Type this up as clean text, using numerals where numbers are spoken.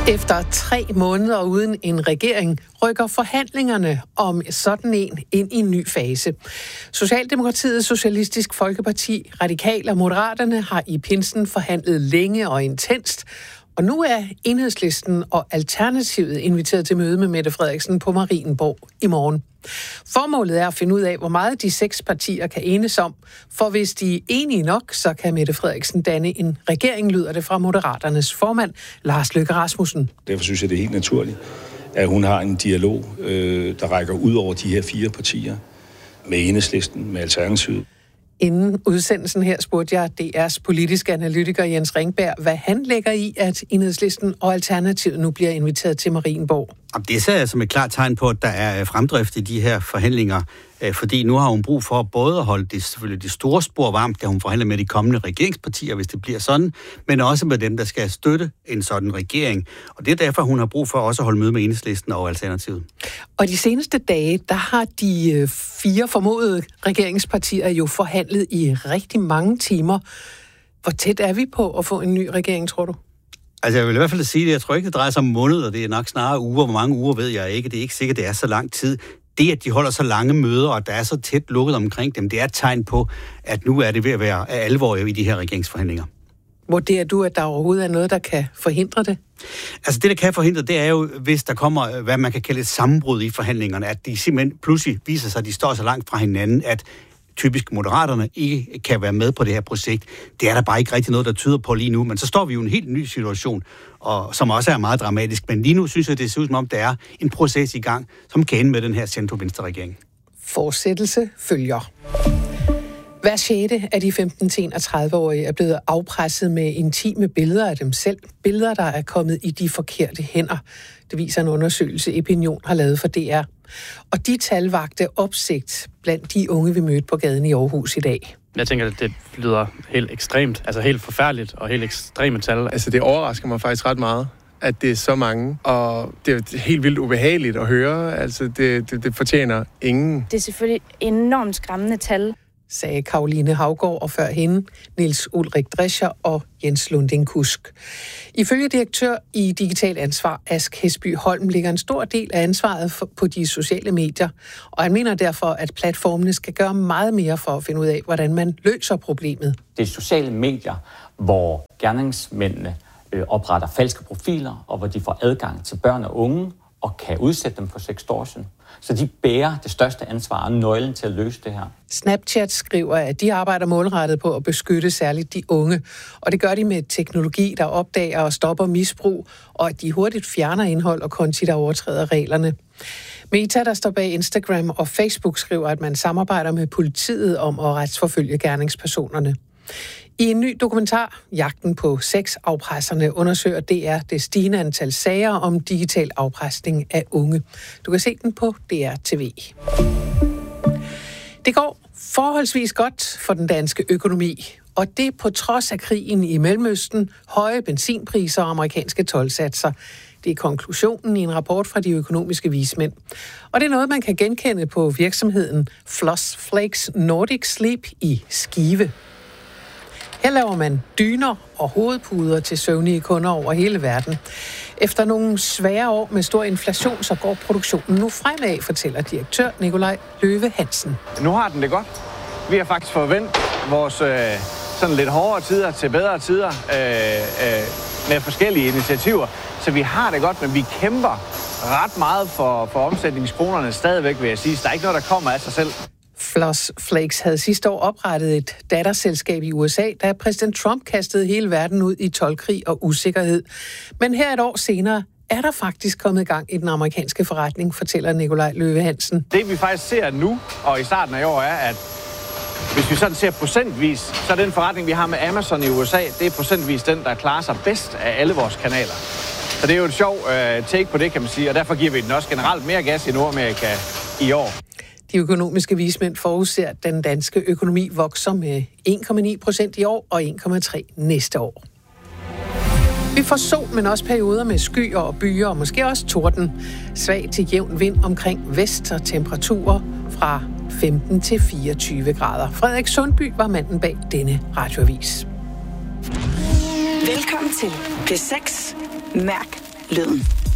Efter 3 måneder uden en regering rykker forhandlingerne om sådan en ind i en ny fase. Socialdemokratiet, Socialistisk Folkeparti, Radikale og Moderaterne har i pinsen forhandlet længe og intenst. Og nu er Enhedslisten og Alternativet inviteret til møde med Mette Frederiksen på Marienborg i morgen. Formålet er at finde ud af, hvor meget de 6 partier kan enes om. For hvis de er enige nok, så kan Mette Frederiksen danne en regering, lyder det fra Moderaternes formand, Lars Løkke Rasmussen. Derfor synes jeg, det er helt naturligt, at hun har en dialog, der rækker ud over de her 4 partier med Enhedslisten, med Alternativet. Inden udsendelsen her spurgte jeg DR's politiske analytiker Jens Ringberg, hvad han lægger i, at Enhedslisten og Alternativet nu bliver inviteret til Marienborg. Det ser jeg som et klart tegn på, at der er fremdrift i de her forhandlinger, fordi nu har hun brug for både at holde selvfølgelig de store spor varmt, da hun forhandler med de kommende regeringspartier, hvis det bliver sådan, men også med dem, der skal støtte en sådan regering. Og det er derfor, hun har brug for også at holde møde med Enhedslisten og Alternativet. Og de seneste dage, der har de 4 formodede regeringspartier jo forhandlet i rigtig mange timer. Hvor tæt er vi på at få en ny regering, tror du? Altså, jeg vil i hvert fald sige det. Jeg tror ikke, det drejer sig om måneder. Det er nok snarere uger. Hvor mange uger ved jeg ikke. Det er ikke sikkert, det er så lang tid. Det, at de holder så lange møder, og der er så tæt lukket omkring dem, det er et tegn på, at nu er det ved at være alvor i de her regeringsforhandlinger. Vurderer du, at der overhovedet er noget, der kan forhindre det? Altså, det, der kan forhindre, det er jo, hvis der kommer, hvad man kan kalde et sammenbrud i forhandlingerne, at de simpelthen pludselig viser sig, at de står så langt fra hinanden, at typisk Moderaterne ikke kan være med på det her projekt. Det er der bare ikke rigtig noget, der tyder på lige nu, men så står vi jo i en helt ny situation, og som også er meget dramatisk. Men lige nu synes jeg, det ser ud som om, der er en proces i gang, som kan ende med den her centrum-venstre-regering. Fortsættelse følger. Hver 6. af de 15-31-årige er blevet afpresset med intime billeder af dem selv. Billeder, der er kommet i de forkerte hænder. Det viser en undersøgelse, Epinion har lavet for DR. Og de tal vakte opsigt blandt de unge, vi mødte på gaden i Aarhus i dag. Jeg tænker, at det lyder helt ekstremt, altså helt forfærdeligt og helt ekstreme tal. Altså det overrasker mig faktisk ret meget, at det er så mange, og det er helt vildt ubehageligt at høre. Altså det fortjener ingen. Det er selvfølgelig enormt skræmmende tal, sagde Caroline Haugaard og før hende Niels Ulrik Drescher og Jens Lunding Kusk. Ifølge direktør i Digital Ansvar Ask Hesby Holm ligger en stor del af ansvaret på de sociale medier, og han mener derfor, at platformene skal gøre meget mere for at finde ud af, hvordan man løser problemet. Det er sociale medier, hvor gerningsmændene opretter falske profiler, og hvor de får adgang til børn og unge og kan udsætte dem for sextortion. Så de bærer det største ansvar og nøglen til at løse det her. Snapchat skriver, at de arbejder målrettet på at beskytte særligt de unge. Og det gør de med teknologi, der opdager og stopper misbrug, og at de hurtigt fjerner indhold og konti, der overtræder reglerne. Meta, der står bag Instagram og Facebook, skriver, at man samarbejder med politiet om at retsforfølge gerningspersonerne. I en ny dokumentar, Jagten på sexafpresserne, undersøger DR det stigende antal sager om digital afpresning af unge. Du kan se den på DR TV. Det går forholdsvis godt for den danske økonomi, og det på trods af krigen i Mellemøsten, høje benzinpriser og amerikanske toldsatser. Det er konklusionen i en rapport fra de økonomiske vismænd. Og det er noget, man kan genkende på virksomheden Floss Flakes Nordic Sleep i Skive. Her laver man dyner og hovedpuder til søvnige kunder over hele verden. Efter nogle svære år med stor inflation, så går produktionen nu fremad, fortæller direktør Nikolaj Løve Hansen. Nu har den det godt. Vi har faktisk forventet vores sådan lidt hårdere tider til bedre tider med forskellige initiativer. Så vi har det godt, men vi kæmper ret meget for omsætningskronerne stadigvæk, vil jeg sige. Så der er ikke noget, der kommer af sig selv. Floss Flakes havde sidste år oprettet et datterselskab i USA, da præsident Trump kastede hele verden ud i toldkrig og usikkerhed. Men her et år senere er der faktisk kommet i gang i den amerikanske forretning, fortæller Nikolaj Løve Hansen. Det vi faktisk ser nu, og i starten af år, er, at hvis vi sådan ser procentvis, så er den forretning, vi har med Amazon i USA, det er procentvis den, der klarer sig bedst af alle vores kanaler. Så det er jo et sjov take på det, kan man sige, og derfor giver vi den også generelt mere gas i Nordamerika i år. De økonomiske vismænd forudser, at den danske økonomi vokser med 1,9% i år og 1,3% næste år. Vi får sol, men også perioder med skyer og byer og måske også torden. Svag til jævn vind omkring vest og temperaturer fra 15 til 24 grader. Frederik Sundby var manden bag denne radioavis. Velkommen til P6 Mærk Lyden.